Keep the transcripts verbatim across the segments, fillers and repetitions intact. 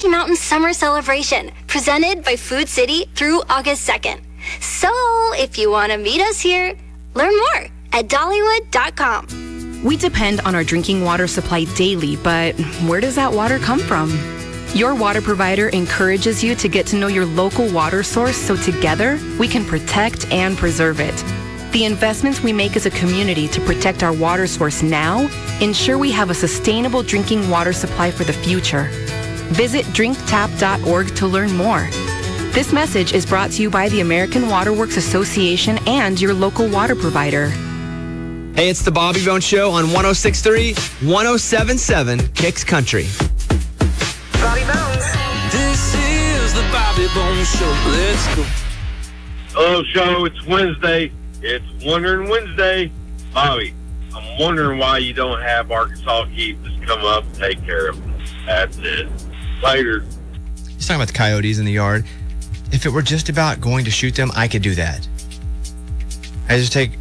Rocky Mountain Summer Celebration, presented by Food City through August second. So, if you want to meet us here, learn more at Dollywood dot com. We depend on our drinking water supply daily, but where does that water come from? Your water provider encourages you to get to know your local water source so together we can protect and preserve it. The investments we make as a community to protect our water source now ensure we have a sustainable drinking water supply for the future. Visit drink tap dot org to learn more. This message is brought to you by the American Water Works Association and your local water provider. Hey, it's the Bobby Bones Show on one oh six point three, one oh seven point seven Kicks Country. Bobby Bones. This is the Bobby Bones Show. Let's go. Hello, show. It's Wednesday. It's Wondering Wednesday. Bobby, I'm wondering why you don't have Arkansas Keep just come up and take care of them. That's it. Later. He's talking about the coyotes in the yard. If it were just about going to shoot them, I could do that. I just take...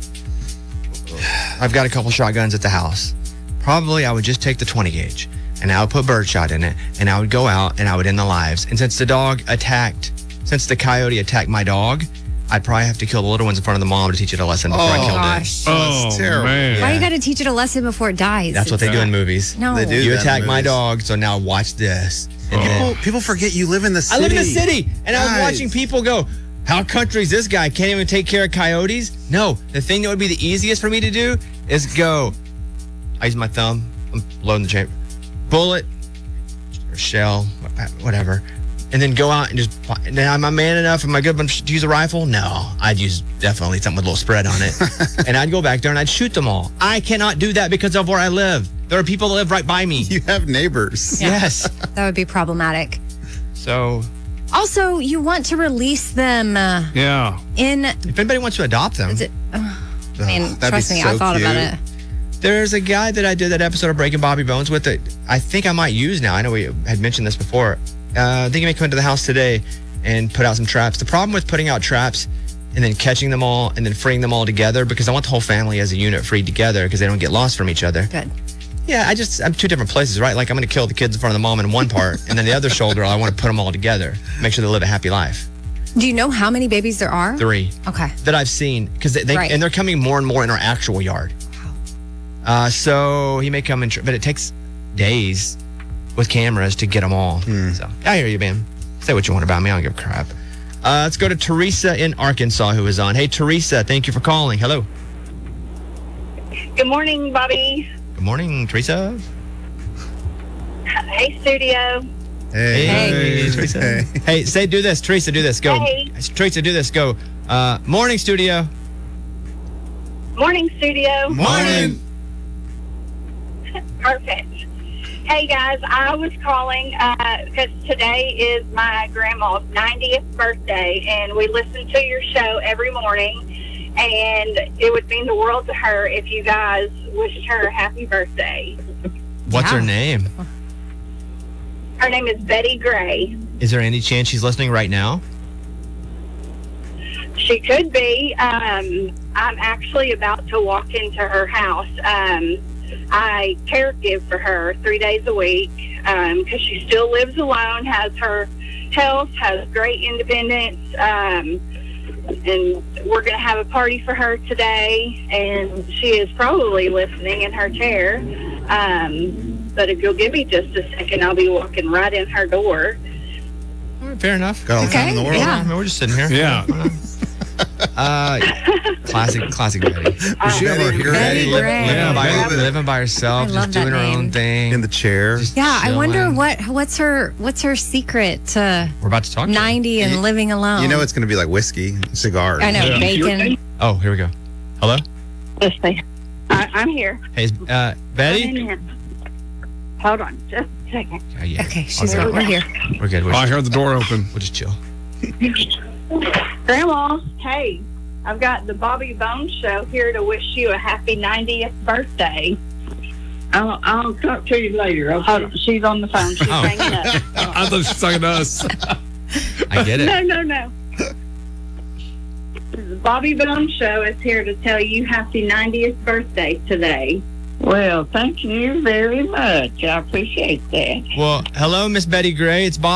I've got a couple shotguns at the house. Probably I would just take the twenty gauge. And I would put birdshot in it, and I would go out, and I would end the lives. And since the dog attacked, since the coyote attacked my dog, I'd probably have to kill the little ones in front of the mom to teach it a lesson before Oh, I killed gosh. it. Oh, that's terrible. man. Why you got to teach it a lesson before it dies? That's what they do in movies. No. They do You that in attack my movies. dog, so now watch this. And then- People, people forget you live in the I city. live in the city, and I was Guys. watching people go, how country is this guy? Can't even take care of coyotes? No, the thing that would be the easiest for me to do is go, I use my thumb, I'm loading the chamber, bullet, or shell, whatever, and then go out and just, now am I man enough, am I good enough to use a rifle? No, I'd use definitely something with a little spread on it. And I'd go back there and I'd shoot them all. I cannot do that because of where I live. There are people that live right by me. You have neighbors. Yeah. Yes. That would be problematic. So Also, you want to release them uh, Yeah. in... if anybody wants to adopt them, Is it, uh, I mean, Oh, that'd trust be me, so I thought about cute. it. there's a guy that I did that episode of Breaking Bobby Bones with that I think I might use now. I know we had mentioned this before. Uh, I think he may come into the house today and put out some traps. The problem with putting out traps and then catching them all and then freeing them all together, because I want the whole family as a unit freed together because they don't get lost from each other. Good. Yeah, I just, I'm two different places, right? Like I'm going to kill the kids in front of the mom in one part, and then the other shoulder, I want to put them all together, make sure they live a happy life. Do you know how many babies there are? Three. Okay. That I've seen, because they, they Right. and they're coming more and more in our actual yard. Uh, so he may come in, tr- but it takes days with cameras to get them all. So I hear you, man. Say what you want about me. I don't give a crap. Uh, let's go to Teresa in Arkansas, who is on. Hey, Teresa, thank you for calling. Hello. Good morning, Bobby. Good morning, Teresa. Hey, studio. Hey. Hey, Teresa. Hey. Hey, say, do this. Teresa, do this. Go. Hey. Teresa, do this. Go. Uh, morning, studio. Morning, studio. Morning. Perfect. Hey, guys, I was calling because today is my grandma's ninetieth birthday, and we listen to your show every morning, and it would mean the world to her if you guys wished her a happy birthday. What's her Wow. name? Her name is Betty Gray. Is there any chance she's listening right now? She could be. Um, I'm actually about to walk into her house. Um, I caregive for her three days a week because she still lives alone, has her health, has great independence, um, and we're going to have a party for her today, and she is probably listening in her chair. Um, but if you'll give me just a second, I'll be walking right in her door. All right, fair enough. Got all the time in the Okay, world. yeah. I mean, we're just sitting here. Yeah. Uh, classic, classic Betty. Was she ever here Betty Li- Gray. living, by, Yeah. living by herself, I just love that doing her own name. thing. in the chair? Just Yeah, I wonder chilling. what what's her what's her secret to We're about to talk to her. ninety and You- living alone. You know it's going to be like whiskey, cigars. I know, bacon. Oh, here we go. Hello? Let's see. I, I'm here. Hey, is, uh, Betty? Hold on just a second. Oh, yeah. Okay, she's Okay. not. We're here. We're good. We're Oh, I just, heard the door open. we'll just chill. Grandma, hey, I've got the Bobby Bones Show here to wish you a happy ninetieth birthday. I'll, I'll talk to you later. Okay? Hold on. She's on the phone. She's Oh. hanging up. I thought she was talking to us. I get it. No, no, no. The Bobby Bones Show is here to tell you happy ninetieth birthday today. Well, thank you very much. I appreciate that. Well, hello, Miss Betty Gray. It's Bob.